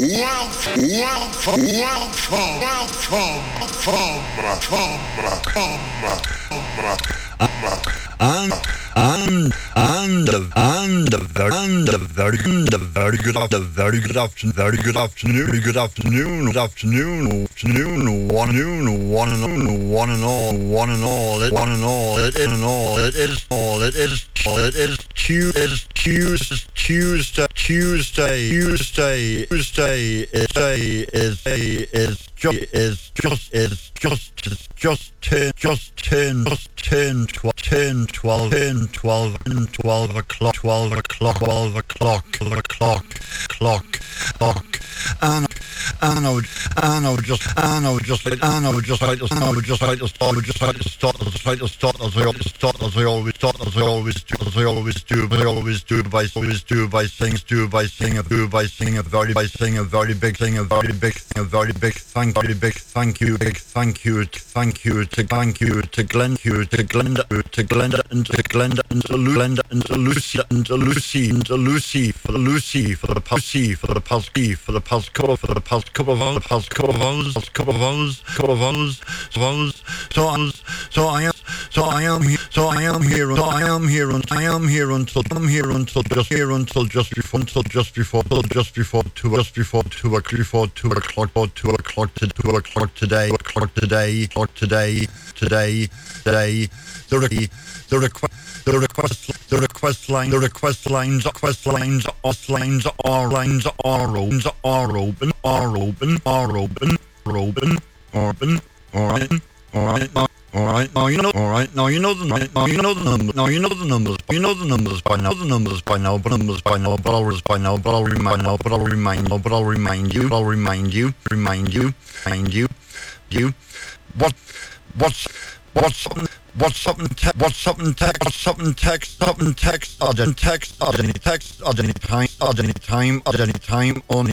And I would just like to start as I always do by singing a very big thank you to Glenda and to Lucy for the past couple of hours. So I am here until just before 2 o'clock today. The request lines are open. All right. Now you know the numbers by now. But I'll remind you. What's up in text at any time